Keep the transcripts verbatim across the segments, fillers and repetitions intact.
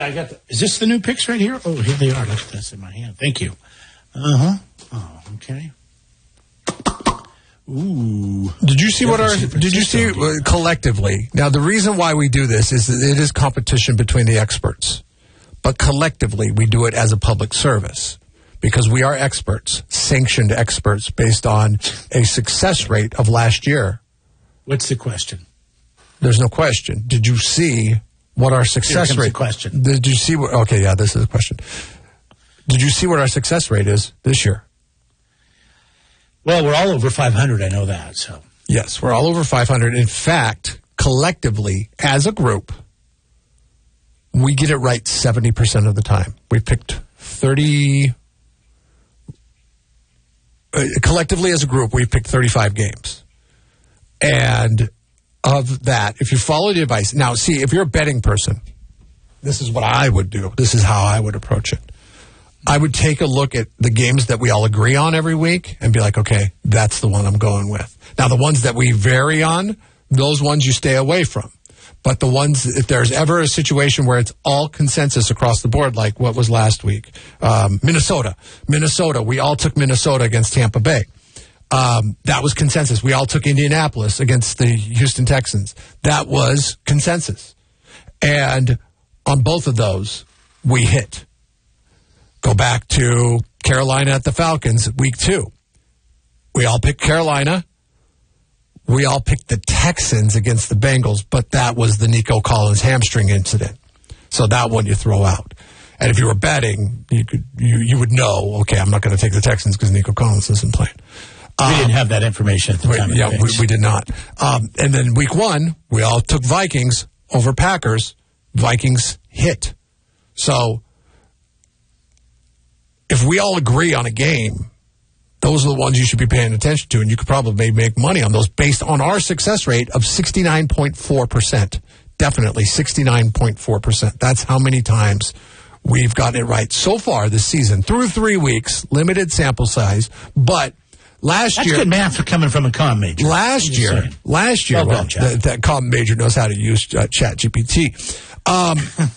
I got the, is this the new picks right here? Oh, here they are. Look at this in my hand. Thank you. Uh-huh. Oh, okay. Ooh. Did you see what our, did you see uh, collectively? Now, the reason why we do this is that it is competition between the experts. But collectively, we do it as a public service because we are experts, sanctioned experts based on a success rate of last year. What's the question? There's no question. Did you see what our success rate? The question. Did you see what? Okay, yeah, this is the question. Did you see what our success rate is this year? Well, we're all over five hundred. I know that. So yes, we're all over five hundred. In fact, collectively, as a group, we get it right seventy percent of the time. We picked thirty. Uh, collectively, as a group, we picked thirty-five games, and of that, if you follow the advice, now see, if you're a betting person, this is what I would do. This is how I would approach it. I would take a look at the games that we all agree on every week and be like, okay, that's the one I'm going with. Now, the ones that we vary on, those ones you stay away from. But the ones, if there's ever a situation where it's all consensus across the board, like what was last week, um, Minnesota. Minnesota, we all took Minnesota against Tampa Bay. Um, that was consensus. We all took Indianapolis against the Houston Texans. That was consensus. And on both of those, we hit. Go back to Carolina at the Falcons, week two. We all picked Carolina. We all picked the Texans against the Bengals, but that was the Nico Collins hamstring incident. So that one you throw out. And if you were betting, you could you, you would know, okay, I'm not going to take the Texans because Nico Collins isn't playing. We um, didn't have that information at the we, time. Yeah, we, we did not. Um, and then week one, we all took Vikings over Packers. Vikings hit. So if we all agree on a game, those are the ones you should be paying attention to, and you could probably make money on those based on our success rate of sixty-nine point four percent. Definitely sixty-nine point four percent. That's how many times we've gotten it right so far this season through three weeks, limited sample size, but last That's year, good math for coming from a comm major. Last year, saying. last year, well, well that, that comm major knows how to use uh, Chat G P T. Um,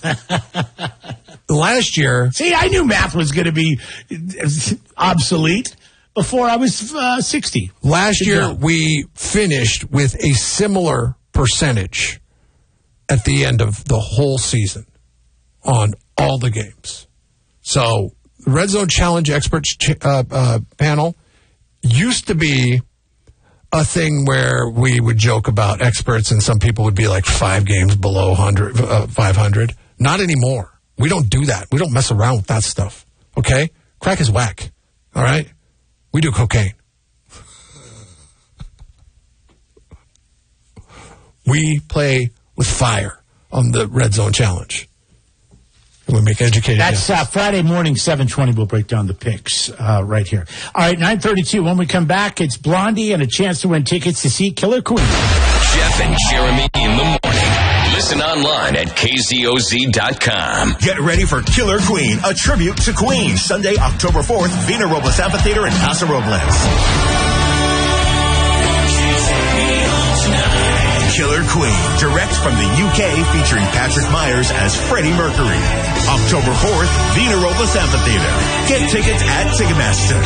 last year, see, I knew math was going to be obsolete before I was uh, sixty. Last good year, job. We finished with a similar percentage at the end of the whole season on all the games. So, the Red Zone Challenge Experts ch- uh, uh, panel used to be a thing where we would joke about experts and some people would be like five games below one hundred, uh, five hundred. Not anymore. We don't do that. We don't mess around with that stuff. Okay? Crack is whack. All right? We do cocaine. We play with fire on the Red Zone Challenge. We make educated That's uh, Friday morning, seven twenty. We'll break down the picks uh, right here. All right, nine thirty-two. When we come back, it's Blondie and a chance to win tickets to see Killer Queen. Jeff and Jeremy in the morning. Listen online at K Z O Z dot com. Get ready for Killer Queen, a tribute to Queen. Sunday, October fourth, Vina Robles Amphitheater in Paso Robles. Killer Queen, direct from the U K, featuring Patrick Myers as Freddie Mercury. October fourth, Vina Robles Amphitheater. Get tickets at Ticketmaster.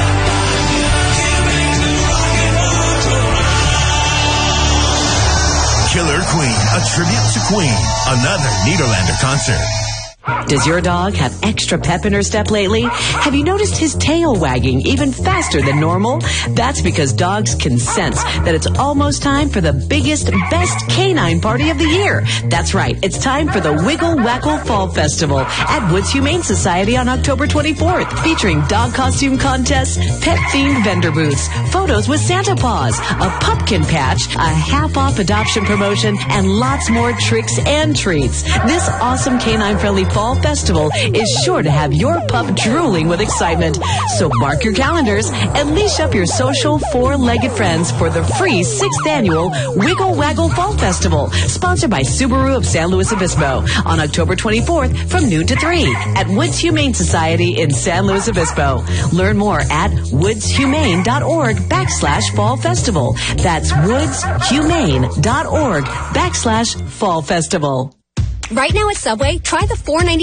Killer Queen, a tribute to Queen. Another Nederlander concert. Does your dog have extra pep in her step lately? Have you noticed his tail wagging even faster than normal? That's because dogs can sense that it's almost time for the biggest, best canine party of the year. That's right. It's time for the Wiggle Waggle Fall Festival at Woods Humane Society on October twenty-fourth, featuring dog costume contests, pet-themed vendor booths, photos with Santa Paws, a pumpkin patch, a half-off adoption promotion, and lots more tricks and treats. This awesome canine-friendly Fall Festival is sure to have your pup drooling with excitement. So mark your calendars and leash up your social four-legged friends for the free sixth annual Wiggle Waggle Fall Festival, sponsored by Subaru of San Luis Obispo, on October twenty-fourth from noon to three at Woods Humane Society in San Luis Obispo. Learn more at woodshumane.org backslash fall festival. That's woodshumane.org backslash fall festival. Right now at Subway, try the four ninety